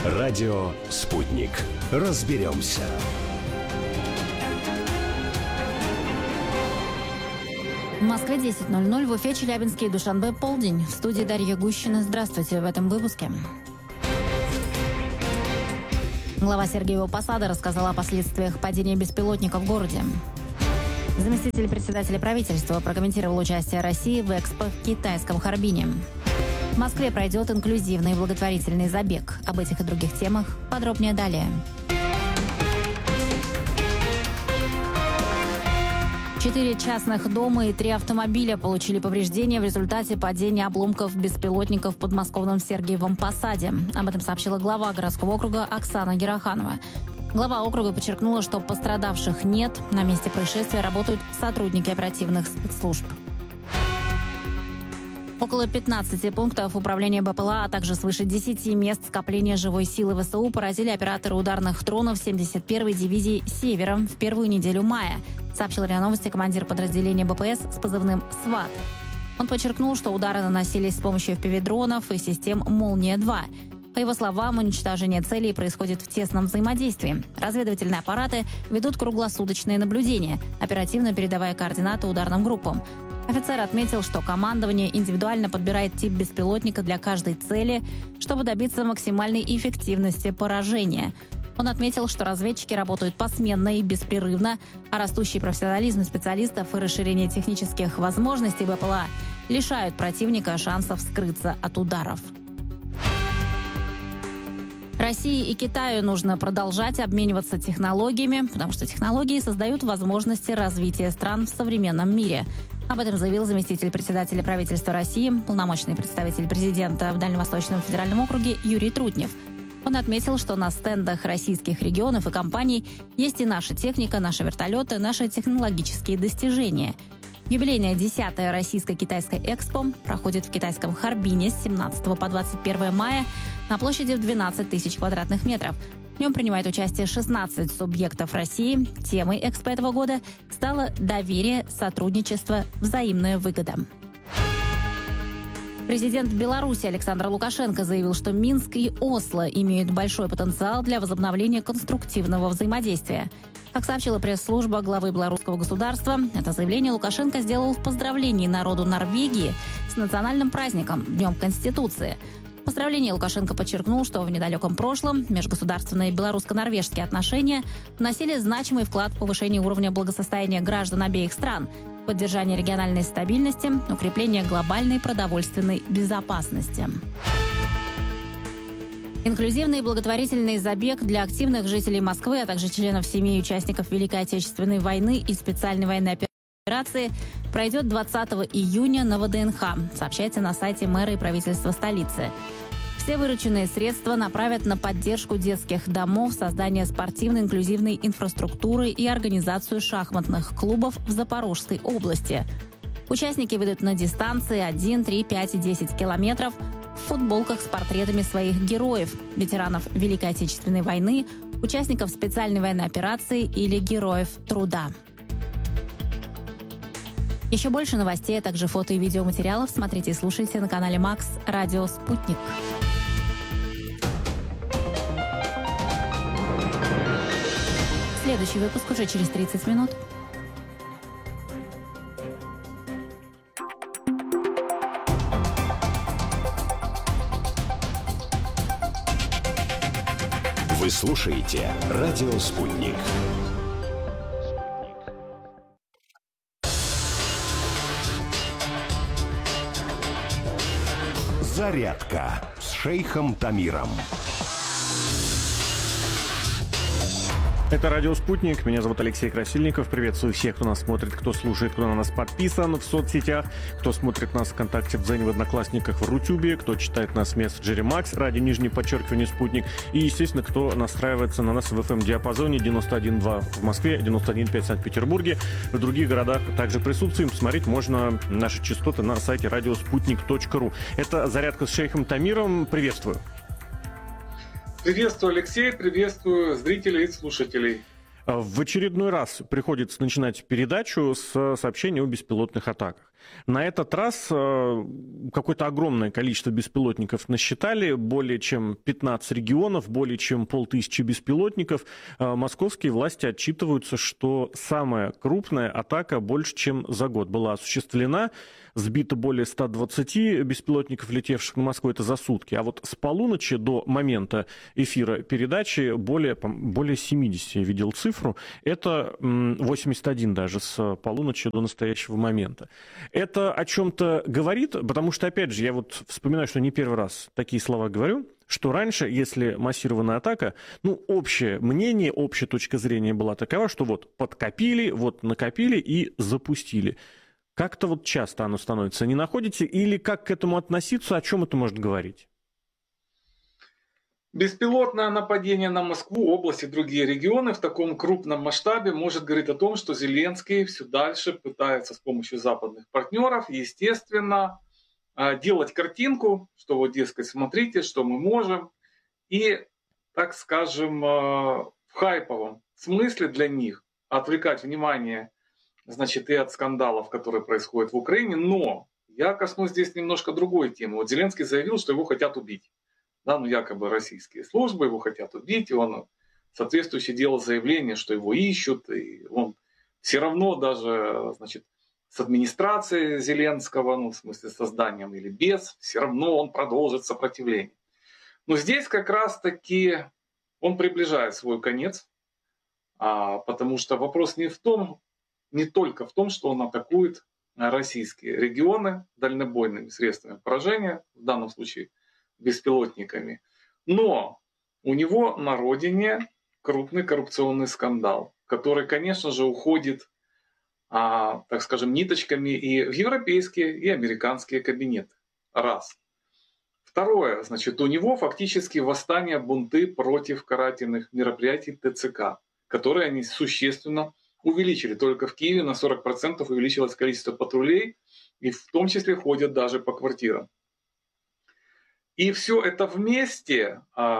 Радио «Спутник». Разберемся. В Москве 10:00, в Уфе, Челябинске и Душанбе полдень. В студии Дарья Гущина. Здравствуйте в этом выпуске. Глава Сергеева Посада рассказала о последствиях падения беспилотника в городе. Заместитель председателя правительства прокомментировал участие России в Экспо в китайском Харбине. В Москве пройдет инклюзивный благотворительный забег. Об этих и других темах подробнее далее. 4 частных дома и 3 автомобиля получили повреждения в результате падения обломков беспилотников в подмосковном Сергеевом Посаде. Об этом сообщила глава городского округа Оксана Гераханова. Глава округа подчеркнула, что пострадавших нет. На месте происшествия работают сотрудники оперативных спецслужб. Около 15 пунктов управления БПЛА, а также свыше 10 мест скопления живой силы ВСУ поразили операторы ударных дронов 71-й дивизии «Севера» в первую неделю мая, сообщил РИА Новости командир подразделения БПС с позывным «СВАТ». Он подчеркнул, что удары наносились с помощью FPV-дронов и систем «Молния-2». По его словам, уничтожение целей происходит в тесном взаимодействии. Разведывательные аппараты ведут круглосуточные наблюдения, оперативно передавая координаты ударным группам. Офицер отметил, что командование индивидуально подбирает тип беспилотника для каждой цели, чтобы добиться максимальной эффективности поражения. Он отметил, что разведчики работают посменно и беспрерывно, а растущий профессионализм специалистов и расширение технических возможностей БПЛА лишают противника шансов скрыться от ударов. России и Китаю нужно продолжать обмениваться технологиями, потому что технологии создают возможности развития стран в современном мире. Об этом заявил заместитель председателя правительства России, полномочный представитель президента в Дальневосточном федеральном округе Юрий Трутнев. Он отметил, что на стендах российских регионов и компаний есть и наша техника, наши вертолеты, наши технологические достижения. Юбилейная 10-я российско-китайская экспо проходит в китайском Харбине с 17 по 21 мая на площади в 12 тысяч квадратных метров. В нем принимает участие 16 субъектов России. Темой экспо этого года стало доверие, сотрудничество, взаимная выгода. Президент Беларуси Александр Лукашенко заявил, что Минск и Осло имеют большой потенциал для возобновления конструктивного взаимодействия. Как сообщила пресс-служба главы белорусского государства, это заявление Лукашенко сделал в поздравлении народу Норвегии с национальным праздником – Днем Конституции. В поздравлении Лукашенко подчеркнул, что в недалеком прошлом межгосударственные белорусско-норвежские отношения вносили значимый вклад в повышение уровня благосостояния граждан обеих стран, поддержание региональной стабильности, укрепление глобальной продовольственной безопасности. Инклюзивный благотворительный забег для активных жителей Москвы, а также членов семей участников Великой Отечественной войны и специальной военной операции пройдет 20 июня на ВДНХ, сообщается на сайте мэра и правительства столицы. Все вырученные средства направят на поддержку детских домов, создание спортивной инклюзивной инфраструктуры и организацию шахматных клубов в Запорожской области. Участники выйдут на дистанции 1, 3, 5 и 10 километров в футболках с портретами своих героев, ветеранов Великой Отечественной войны, участников специальной военной операции или героев труда. Еще больше новостей, а также фото и видеоматериалов смотрите и слушайте на канале Макс «Радио Спутник». Следующий выпуск уже через 30 минут. Вы слушаете «Радио Спутник». Зарядка с шейхом Тамиром. Это «Радио Спутник». Меня зовут Алексей Красильников. Приветствую всех, кто нас смотрит, кто слушает, кто на нас подписан в соцсетях, кто смотрит нас ВКонтакте, в Дзене, в Одноклассниках, в Рутюбе, кто читает нас в мессенджере Макс, _, Спутник. И, естественно, кто настраивается на нас в FM-диапазоне 91.2 в Москве, 91.5 в Санкт-Петербурге. В других городах также присутствуем. Смотреть можно наши частоты на сайте radiosputnik.ru. Это «Зарядка с шейхом Тамиром». Приветствую. Приветствую, Алексей, приветствую зрителей и слушателей. В очередной раз приходится начинать передачу с сообщения о беспилотных атаках. На этот раз какое-то огромное количество беспилотников насчитали, более чем 15 регионов, более чем 500 беспилотников. Московские власти отчитываются, что самая крупная атака больше чем за год была осуществлена. Сбито более 120 беспилотников, летевших на Москву, это за сутки. А вот с полуночи до момента эфира передачи более 70, я видел цифру. Это 81 даже с полуночи до настоящего момента. Это о чем-то говорит, потому что, опять же, я вот вспоминаю, что не первый раз такие слова говорю, что раньше, если массированная атака, общее мнение, общая точка зрения была такова, что вот подкопили, вот накопили и запустили. Как-то вот часто оно становится, не находите? Или как к этому относиться, о чем это может говорить? Беспилотное нападение на Москву, область и другие регионы в таком крупном масштабе может говорить о том, что Зеленский все дальше пытается с помощью западных партнеров, естественно, делать картинку, что вот, дескать, смотрите, что мы можем. И, так скажем, в хайповом смысле для них отвлекать внимание, значит, и от скандалов, которые происходят в Украине. Но я коснусь здесь немножко другой темы. Вот Зеленский заявил, что его хотят убить. Да, якобы российские службы его хотят убить, и он соответствующе делал заявление, что его ищут, и он все равно даже, значит, с администрацией Зеленского, в смысле с созданием или без, все равно он продолжит сопротивление. Но здесь как раз таки он приближает свой конец, потому что вопрос не только в том, что он атакует российские регионы дальнобойными средствами поражения, в данном случае беспилотниками. Но у него на родине крупный коррупционный скандал, который, конечно же, уходит, так скажем, ниточками и в европейские, и американские кабинеты. Раз. Второе, значит, у него фактически восстание, бунты против карательных мероприятий ТЦК, которые они существенно увеличили. Только в Киеве на 40% увеличилось количество патрулей, и в том числе ходят даже по квартирам. И все это вместе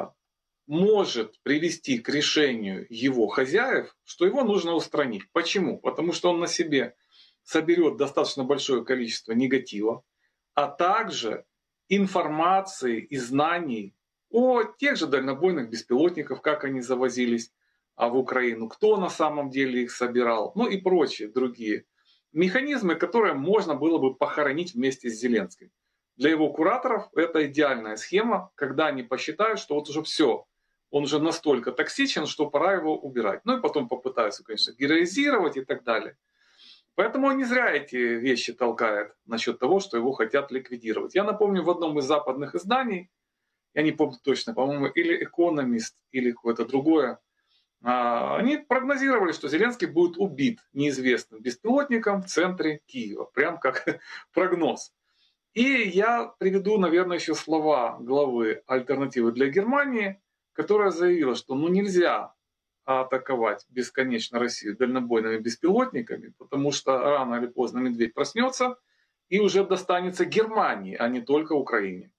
может привести к решению его хозяев, что его нужно устранить. Почему? Потому что он на себе соберет достаточно большое количество негатива, а также информации и знаний о тех же дальнобойных беспилотниках, как они завозились в Украину, кто на самом деле их собирал, и прочие другие механизмы, которые можно было бы похоронить вместе с Зеленским. Для его кураторов это идеальная схема, когда они посчитают, что вот уже все, он уже настолько токсичен, что пора его убирать. И потом попытаются, конечно, героизировать и так далее. Поэтому он не зря эти вещи толкает насчет того, что его хотят ликвидировать. Я напомню, в одном из западных изданий, я не помню точно, по-моему, или Economist, или какое-то другое, они прогнозировали, что Зеленский будет убит неизвестным беспилотником в центре Киева. Прям как прогноз. И я приведу, наверное, еще слова главы «Альтернативы для Германии», которая заявила, что нельзя атаковать бесконечно Россию дальнобойными беспилотниками, потому что рано или поздно медведь проснется и уже достанется Германии, а не только Украине.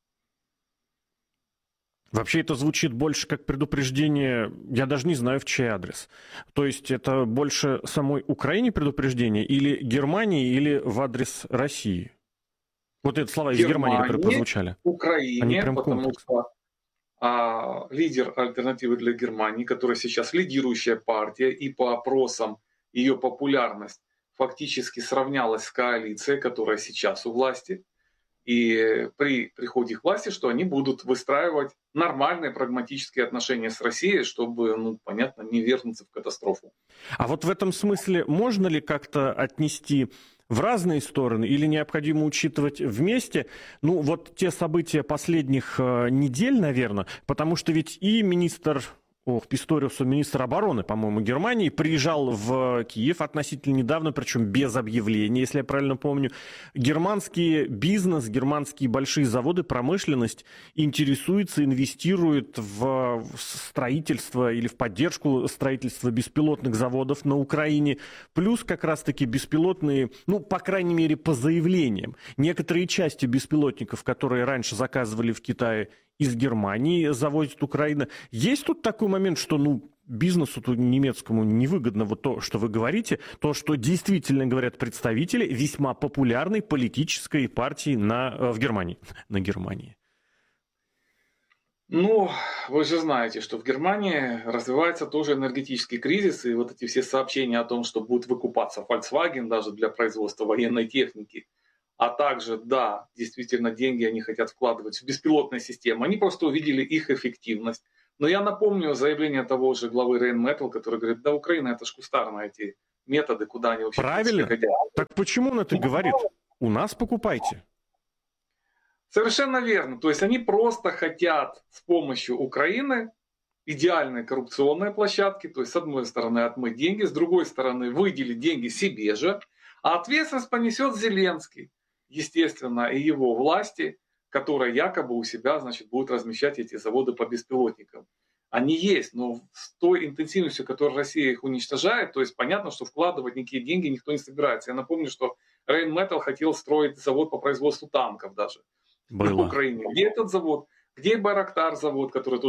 Вообще это звучит больше как предупреждение, я даже не знаю, в чей адрес. То есть это больше самой Украине предупреждение или Германии, или в адрес России? Вот это слова из Германии, которые прозвучали. Украине, потому что лидер «Альтернативы для Германии», которая сейчас лидирующая партия, и по опросам ее популярность фактически сравнялась с коалицией, которая сейчас у власти. И при приходе к власти, что они будут выстраивать нормальные прагматические отношения с Россией, чтобы, понятно, не вернуться в катастрофу. А вот в этом смысле можно ли как-то отнести в разные стороны или необходимо учитывать вместе? Вот те события последних недель, наверное, потому что ведь и министр Писториус, министр обороны, по-моему, Германии, приезжал в Киев относительно недавно, причем без объявления, если я правильно помню. Германский бизнес, германские большие заводы, промышленность интересуются, инвестируют в строительство или в поддержку строительства беспилотных заводов на Украине. Плюс как раз-таки беспилотные, по крайней мере, по заявлениям. Некоторые части беспилотников, которые раньше заказывали в Китае, из Германии завозит Украина. Есть тут такой момент, что, бизнесу немецкому невыгодно вот то, что вы говорите, то, что действительно говорят представители весьма популярной политической партии в Германии. На Германии. Ну, вы же знаете, что в Германии развивается тоже энергетический кризис, и вот эти все сообщения о том, что будет выкупаться Volkswagen даже для производства военной техники, а также, да, действительно, деньги они хотят вкладывать в беспилотные системы, они просто увидели их эффективность. Но я напомню заявление того же главы Rheinmetall, который говорит, да, Украина это ж кустарно, эти методы, куда они вообще Правильно. хотят. Так почему он это говорит? У нас покупайте. Совершенно верно. То есть они просто хотят с помощью Украины идеальной коррупционной площадки, то есть с одной стороны отмыть деньги, с другой стороны выделить деньги себе же, а ответственность понесет Зеленский, естественно, и его власти, которые якобы у себя, значит, будут размещать эти заводы по беспилотникам. Они есть, но с той интенсивностью, которой Россия их уничтожает, то есть понятно, что вкладывать никакие деньги никто не собирается. Я напомню, что Rheinmetall хотел строить завод по производству танков даже. Было. В Украине. Где этот завод? Где Байрактар завод, который